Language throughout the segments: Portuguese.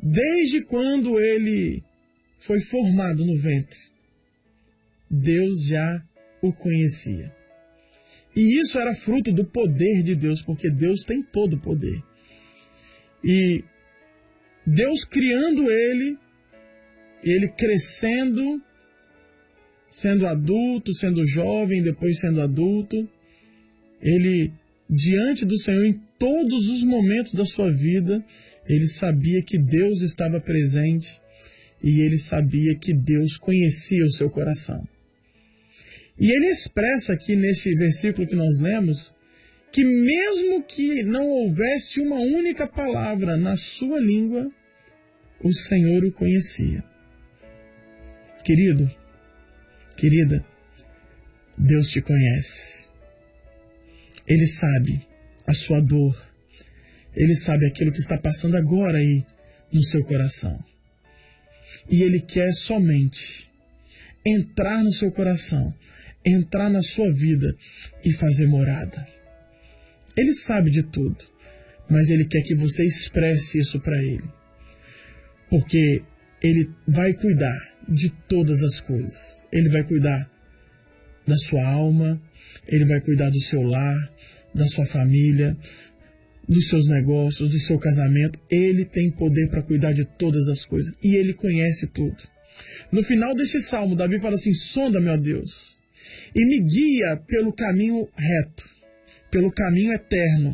Desde quando ele foi formado no ventre, Deus já o conhecia. E isso era fruto do poder de Deus, porque Deus tem todo o poder. E Deus criando ele crescendo, sendo adulto, sendo jovem, depois sendo adulto, ele, diante do Senhor, em todos os momentos da sua vida, ele sabia que Deus estava presente e ele sabia que Deus conhecia o seu coração. E ele expressa aqui neste versículo que nós lemos, que mesmo que não houvesse uma única palavra na sua língua, o Senhor o conhecia. Querido, querida, Deus te conhece. Ele sabe a sua dor. Ele sabe aquilo que está passando agora aí no seu coração. E Ele quer somente entrar no seu coração, entrar na sua vida e fazer morada. Ele sabe de tudo, mas Ele quer que você expresse isso para Ele. Porque Ele vai cuidar de todas as coisas. Ele vai cuidar da sua alma, Ele vai cuidar do seu lar, da sua família, dos seus negócios, do seu casamento. Ele tem poder para cuidar de todas as coisas. E Ele conhece tudo. No final deste salmo, Davi fala assim: sonda-me, ó Deus, e me guia pelo caminho reto, pelo caminho eterno.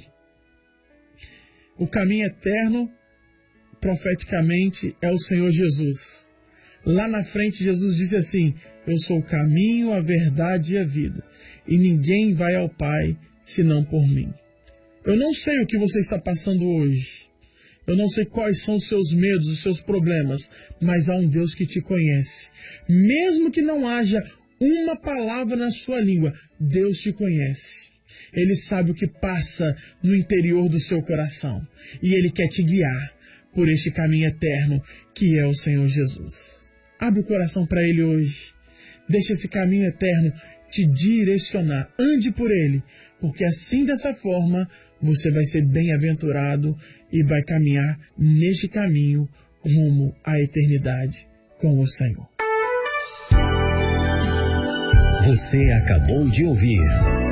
O caminho eterno, profeticamente, é o Senhor Jesus. Lá na frente, Jesus disse assim: eu sou o caminho, a verdade e a vida, e ninguém vai ao Pai senão por mim. Eu não sei o que você está passando hoje. Eu não sei quais são os seus medos, os seus problemas, mas há um Deus que te conhece. Mesmo que não haja uma palavra na sua língua, Deus te conhece. Ele sabe o que passa no interior do seu coração. E Ele quer te guiar por este caminho eterno que é o Senhor Jesus. Abre o coração para Ele hoje. Deixa esse caminho eterno te direcionar. Ande por Ele, porque assim, dessa forma, você vai ser bem-aventurado e vai caminhar neste caminho rumo à eternidade com o Senhor. Você acabou de ouvir